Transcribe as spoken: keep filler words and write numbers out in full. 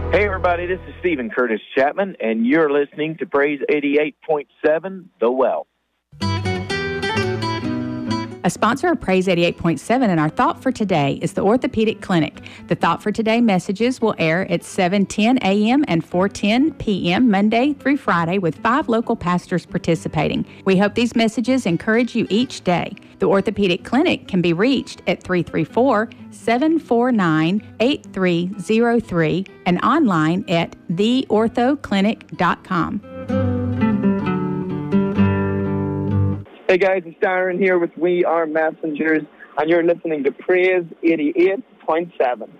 Hey, everybody, this is Stephen Curtis Chapman, and you're listening to Praise eighty-eight point seven, The Well. A sponsor of Praise eighty-eight point seven and our Thought for Today is the Orthopedic Clinic. The Thought for Today messages will air at seven ten a.m. and four ten p.m. Monday through Friday with five local pastors participating. We hope these messages encourage you each day. The Orthopedic Clinic can be reached at three three four, seven four nine, eight three zero three and online at the ortho clinic dot com. Hey guys, it's Darren here with We Are Messengers, and you're listening to Praise eighty-eight point seven.